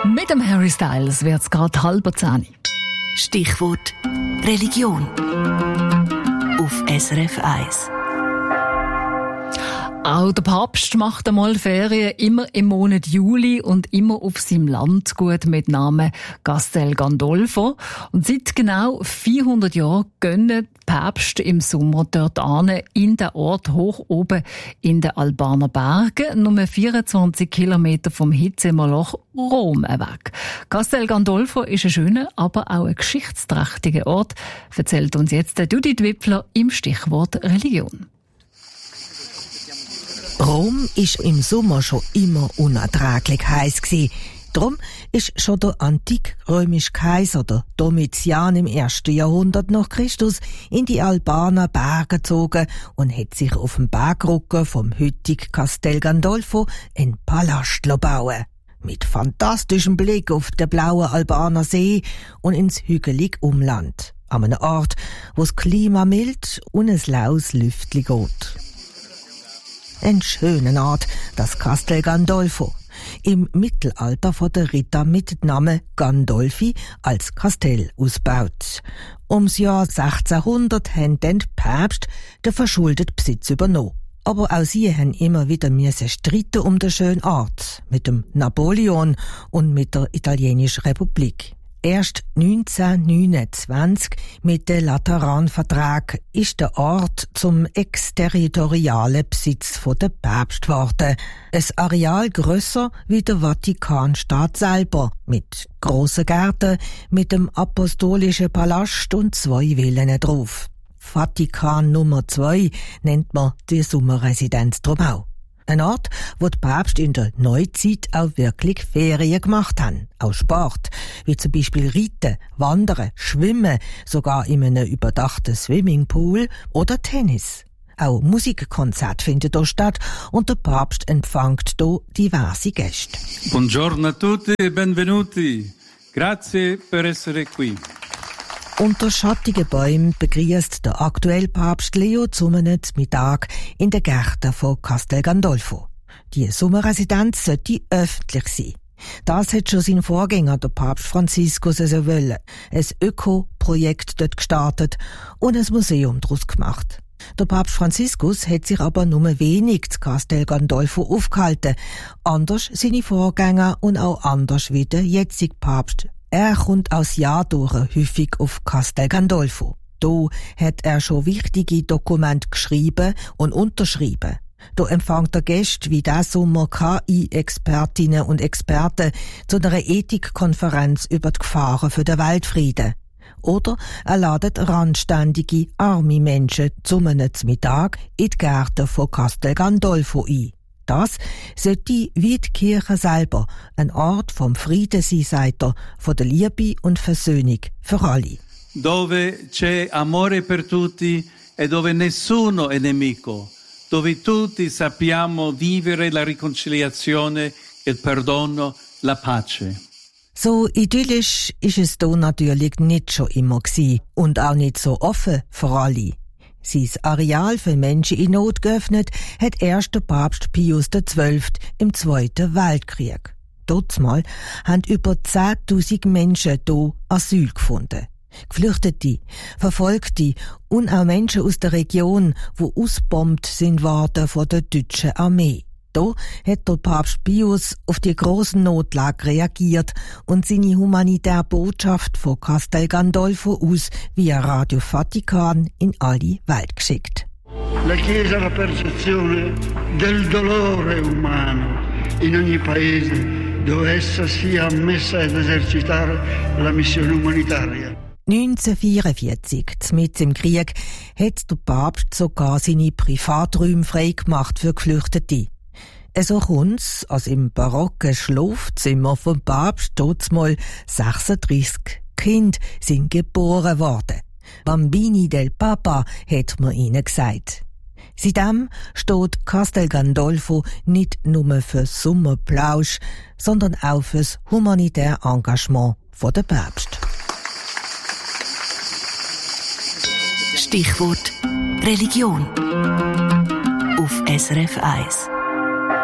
Mit dem Harry Styles wird's gerade 9:30. Stichwort Religion auf SRF 1. Auch der Papst macht einmal Ferien, immer im Monat Juli und immer auf seinem Landgut mit Namen Castel Gandolfo. Und seit genau 400 Jahren gehen die Päpste im Sommer dort hin, in den Ort hoch oben in den Albaner Bergen, nur 24 Kilometer vom Hitzemoloch Rom weg. Castel Gandolfo ist ein schöner, aber auch ein geschichtsträchtiger Ort, erzählt uns jetzt Judith Wipfler im Stichwort Religion. Rom ist im Sommer schon immer unerträglich heiß gsi. Drum ist schon der antik-römische Kaiser, der Domitian im 1. Jahrhundert nach Christus, in die Albaner Berge gezogen und hat sich auf dem Bergrücken vom heutigen Castel Gandolfo einen Palast bauen. Mit fantastischem Blick auf den blauen Albaner See und ins hügelige Umland. An einem Ort, wo das Klima mild und ein laues Lüftli geht. Ein schöner Ort, das Castel Gandolfo. Im Mittelalter von der Ritter mit Namen Gandolfi als Kastell ausgebaut. Ums Jahr 1600 haben dann die Päpste den verschuldeten Besitz übernommen. Aber auch sie haben immer wieder streiten um den schönen Ort mit dem Napoleon und mit der italienischen Republik. Erst 1929 mit dem Lateranvertrag ist der Ort zum exterritorialen Besitz der Päpste geworden. Ein Areal grösser wie der Vatikanstaat selber, mit grossen Gärten, mit dem apostolischen Palast und 2 Villen drauf. Vatikan Nummer 2 nennt man die Sommerresidenz drum auch. Ein Ort, wo die Päpste in der Neuzeit auch wirklich Ferien gemacht haben. Auch Sport, wie zum Beispiel Reiten, Wandern, Schwimmen, sogar in einem überdachten Swimmingpool oder Tennis. Auch Musikkonzerte finden hier statt und der Papst empfängt hier diverse Gäste. Buongiorno a tutti e benvenuti. Grazie per essere qui. Unter schattigen Bäumen begrüßt der aktuelle Papst Leo zum Mittag in den Gärten von Castel Gandolfo. Die Sommerresidenz sollte öffentlich sein. Das hat schon sein Vorgänger, der Papst Franziskus, so wollen. Ein Öko-Projekt dort gestartet und ein Museum daraus gemacht. Der Papst Franziskus hat sich aber nur wenig zu Castel Gandolfo aufgehalten. Anders seine Vorgänger und auch anders wie der jetzige Papst. Er kommt aus Jahr durch häufig auf Castel Gandolfo. Da hat er schon wichtige Dokumente geschrieben und unterschrieben. Da empfängt er Gäste wie diesen Sommer KI-Expertinnen und Experten zu einer Ethikkonferenz über die Gefahren für den Weltfrieden. Oder er ladet randständige, arme Menschen zum Mittag in die Gärten von Castel Gandolfo ein. Das sollte wie die Kirche selber ein Ort vom Frieden sein, sagt er, von der Liebe und Versöhnung für alle. Dove c'è amore per tutti e dove nessuno è nemico, dove tutti sappiamo vivere la riconciliazione, il perdono, la pace. So idyllisch ist es hier natürlich nicht schon immer gewesen und auch nicht so offen für alle. Sein Areal für Menschen in Not geöffnet hat erst der Papst Pius XII. Im Zweiten Weltkrieg. Dortmal haben über 10.000 Menschen hier Asyl gefunden. Geflüchtete, Verfolgte und auch Menschen aus der Region, die ausgebombt sind worden von der deutschen Armee. Da hat der Papst Pius auf die grossen Notlage reagiert und seine humanitäre Botschaft von Castel Gandolfo aus via Radio Vatikan in alle Welt geschickt. La Chiesa ha la percezione del dolore umano in ogni paese dove essa sia ammessa ad esercitare la missione umanitaria. 1944, mitten im Krieg, hat der Papst sogar seine Privaträume freigemacht für Geflüchtete. So kommt's, als im barocken Schlafzimmer vom Papst dortmal 36 Kinder sind geboren worden. Bambini del Papa, hat man ihnen gesagt. Seitdem steht Castel Gandolfo nicht nur für Sommerplausch, sondern auch fürs humanitäre Engagement der Päpste. Stichwort Religion auf SRF 1.